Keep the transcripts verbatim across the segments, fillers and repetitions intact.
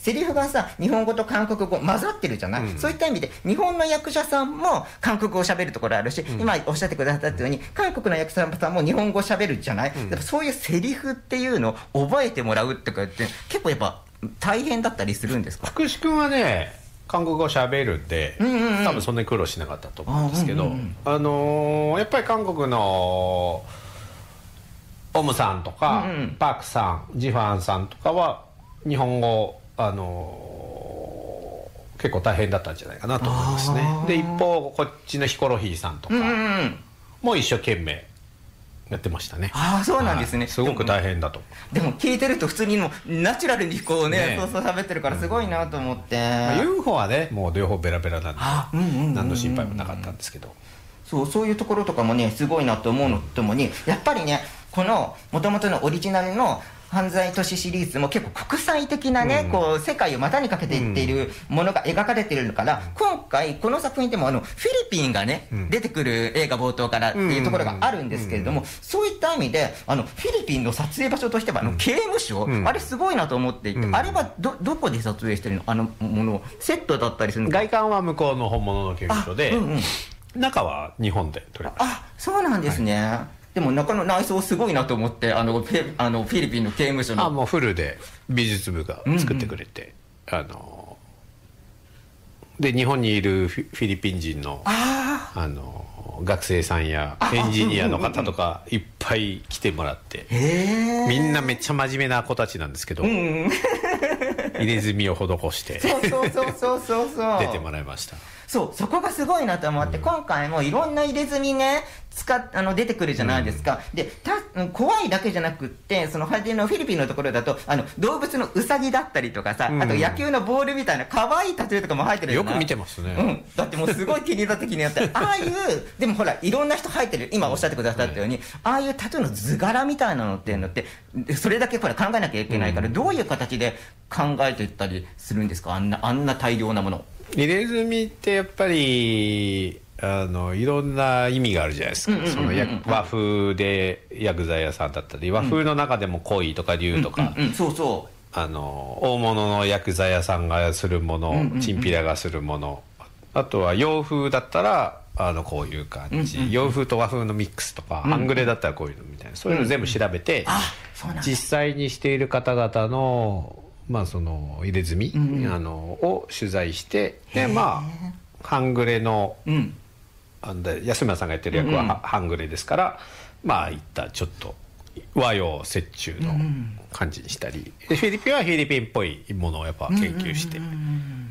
セリフがさ日本語と韓国語混ざってるじゃない、うん、そういった意味で日本の役者さんも韓国語を喋るところあるし、うん、今おっしゃってくださったように韓国の役者さんも日本語を喋るじゃない、うん、やっぱそういうセリフっていうのを覚えてもらうとかって結構やっぱ大変だったりするんですか？ 福士君はね韓国語喋るんで、うんうんうん、多分そんなに苦労しなかったと思うんですけど、あ、うんうんうん、あのー、やっぱり韓国のオムさんとか、うんうん、パクさん、ジファンさんとかは日本語、あのー、結構大変だったんじゃないかなと思いますね。で一方こっちのヒコロヒーさんとかも一生懸命やってましたね。 ああそうなんですね、はい、 すごく大変だと思う。でも聞いてると普通にもナチュラルにこうね、ねそうそう喋ってるからすごいなと思って、うんまあ、ユーフォー はねもう両方ベラベラなんで、うんうんうんうん、何の心配もなかったんですけど、 そうそういうところとかもねすごいなと思うのともに、やっぱりねこの元々のオリジナルの犯罪都市シリーズも結構国際的なね、うん、こう世界を股にかけていっているものが描かれているから、うん、今回この作品でもあのフィリピンがね、うん、出てくる映画冒頭からっていうところがあるんですけれども、うん、そういった意味であのフィリピンの撮影場所としてはあの刑務所、うん、あれすごいなと思っていて、うん、あれは ど, どこで撮影してるの？あのものセットだったりするのか？ 外観は向こうの本物の刑務所で、うんうん、中は日本で撮りました。 あ、そうなんですね、はい、でも中の内装すごいなと思って、あのフィ、あのフィリピンの刑務所のあもうフルで美術部が作ってくれて、うんうん、あので日本にいるフィリピン人のああの学生さんやエンジニアの方とかいっぱい来てもらって、みんなめっちゃ真面目な子たちなんですけど、うんうん、入れ墨を施してそうそうそうそうそうそう出てもらいました。 そうそこがすごいなと思って、うん、今回もいろんな入れ墨ね使っあの出てくるじゃないですか、うん、でた怖いだけじゃなくって、そのフィリピンのところだとあの動物のウサギだったりとかさ、うん、あと野球のボールみたいな可愛いタトゥーとかも入ってるじゃない。 よく見てますね、 うん、だってもうすごい気に入った時にやってああいうでもほらいろんな人入ってる、今おっしゃってくださったように、うん、ああいうタトゥーの図柄みたいなのっていうのってそれだけほら考えなきゃいけないから、うん、どういう形で考えていったりするんですか？あんなあんな大量なもの。 入れ墨ってやっぱりあのいろんな意味があるじゃないですか。和風で薬剤屋さんだったり、和風の中でも恋とか竜とか、 そうそうあの大物の薬剤屋さんがするもの、チンピラがするもの、あとは洋風だったらあのこういう感じ、うんうんうん、洋風と和風のミックスとか、うん、半グレだったらこういうのみたいな、そういうの全部調べて、うんうん、実際にしている方々のまあその入れ墨、うんうん、あのを取材して、でまあ半グレの、うん、あの安村さんがやってる役は、うんうん、半グレですから、まあいったちょっと和洋折衷の感じにしたり、でフィリピンはフィリピンっぽいものをやっぱ研究して、うんうんうん、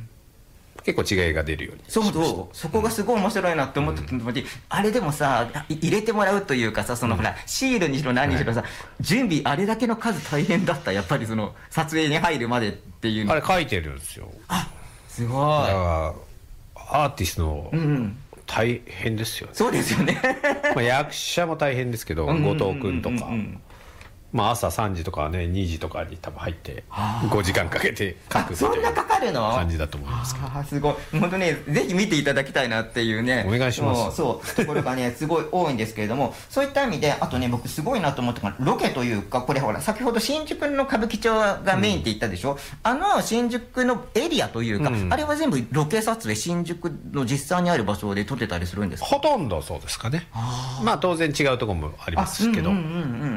結構違いが出るようにしました。 そうそう、そこがすごい面白いなって思ってたのに、うん、あれでもさ入れてもらうというかさ、その、うん、ほらシールにしろ何にしろさ、はい、準備あれだけの数大変だった。やっぱりその撮影に入るまでっていうのあれ書いてるんですよ。 あ、すごい。だからアーティストの大変ですよね、 うん、そうですよねまあ役者も大変ですけど、後藤君とか、うんうんうんうん、まあ、朝さんじとかねにじとかに多分入ってごじかんかけて書くっていう感じだと思いますけど、 あ、すごい。本当ねぜひ見ていただきたいなっていうね、 お願いします。 そうところがねすごい多いんですけれども、そういった意味であとね僕すごいなと思ったのがロケというか、これほら先ほど新宿の歌舞伎町がメインって言ったでしょ、うん、あの新宿のエリアというか、うん、あれは全部ロケ撮影新宿の実際にある場所で撮ってたりするんですか？ ほとんどそうですかね。まあ当然違うところもありますけど、うんうんうんうん、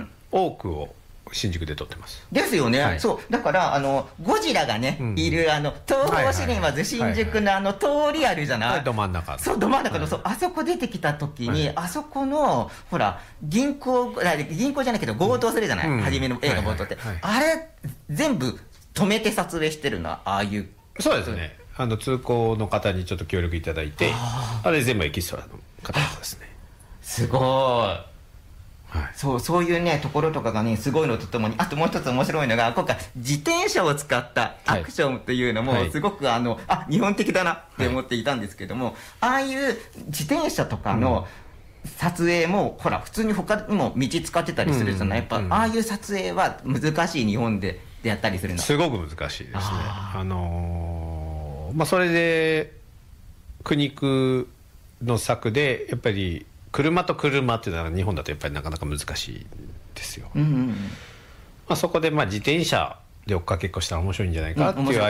多くを新宿で撮ってますですよね、はい、そうだからあのゴジラがね、うん、いるあの東宝シネマズ新宿のあの通りあるじゃない、はいはい、 ど真ん中、 そうど真ん中の、はい、そうあそこ出てきた時に、はい、あそこのほら銀行銀行じゃないけど強盗するじゃない、うん、初めの映画冒頭って、はいはいはい、あれ全部止めて撮影してるのはああいう。 そうですね、あの通行の方にちょっと協力いただいて、 あ, あれ全部エキストラの方ですね。 すごい。はい、そうそういうねところとかがねすごいのとともに、あともう一つ面白いのが今回自転車を使ったアクションっていうのもすごく、はい、あのあ日本的だなって思っていたんですけども、はい、ああいう自転車とかの撮影も、うん、ほら普通に他にも道使ってたりするじゃない、うん、やっぱ、うん、ああいう撮影は難しい、日本ででやったりするのすごく難しいですね。あ、あのー、まあそれで苦肉の策でやっぱり車と車っていうのは日本だとやっぱりなかなか難しいですよ、うんうんうん、まあ、そこでまあ自転車で追っかけっこしたら面白いんじゃないかっていうア